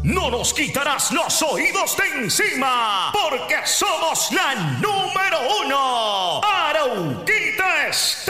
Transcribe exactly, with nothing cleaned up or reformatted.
no nos quitarás los oídos de encima, porque somos la número uno. Arauquita Estéreo.